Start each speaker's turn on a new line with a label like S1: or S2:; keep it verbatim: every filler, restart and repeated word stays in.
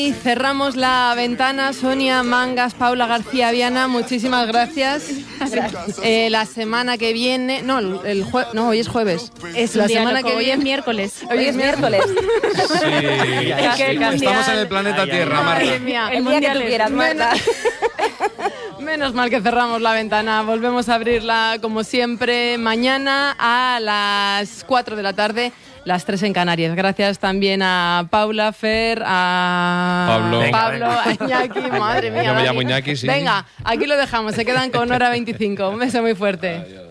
S1: Y cerramos la ventana. Sonia Mangas, Paula García Viana, muchísimas gracias. gracias. Eh, la semana que viene, no, el jue, no, hoy es jueves.
S2: Es
S1: la
S2: semana
S1: loco,
S2: que
S1: hoy
S2: viene es miércoles.
S1: Hoy es miércoles.
S3: Sí,
S2: es que el
S3: estamos en el planeta
S1: ay,
S3: Tierra,
S1: ay,
S3: Marta.
S1: Madre mía.
S2: El, el día que tú quieras, Marta.
S1: Menos mal que cerramos la ventana. Volvemos a abrirla como siempre mañana a las cuatro de la tarde. Las tres en Canarias. Gracias también a Paula, Fer, a
S3: Pablo,
S1: venga, Pablo, venga. A Iñaki, madre mía.
S3: Yo me llamo Iñaki, sí.
S1: Venga, aquí lo dejamos. Se quedan con Hora veinticinco. Un beso muy fuerte. Adiós.